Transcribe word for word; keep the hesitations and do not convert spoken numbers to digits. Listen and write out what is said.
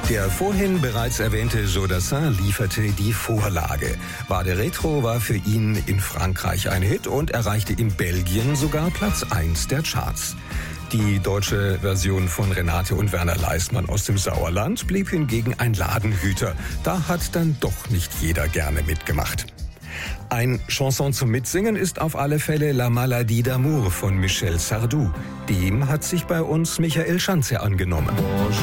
Der vorhin bereits erwähnte Jodassin lieferte die Vorlage. Vade Retro war für ihn in Frankreich ein Hit und erreichte in Belgien sogar Platz eins der Charts. Die deutsche Version von Renate und Werner Leistmann aus dem Sauerland blieb hingegen ein Ladenhüter. Da hat dann doch nicht jeder gerne mitgemacht. Ein Chanson zum Mitsingen ist auf alle Fälle La Maladie d'amour von Michel Sardou. Dem hat sich bei uns Michael Schanze angenommen.